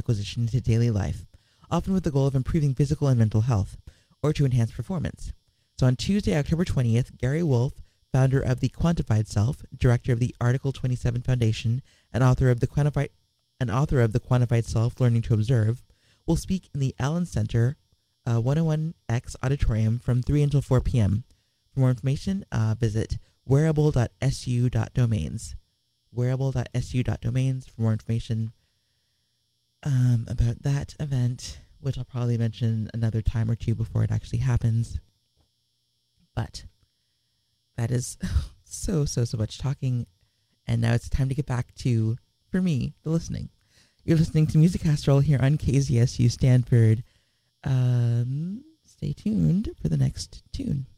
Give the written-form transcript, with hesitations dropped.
acquisition into daily life, often with the goal of improving physical and mental health, or to enhance performance. So on Tuesday, October 20th, Gary Wolf, founder of the Quantified Self, director of the Article 27 Foundation, and author of the Quantified Self, Learning to Observe, will speak in the Allen Center 101X Auditorium from 3 until 4 p.m. For more information, visit wearable.su.domains. Wearable.su.domains for more information about that event, which I'll probably mention another time or two before it actually happens. But that is so much talking. And now it's time to get back to, for me, the listening. You're listening to Music Castrol here on KZSU Stanford. Stay tuned for the next tune.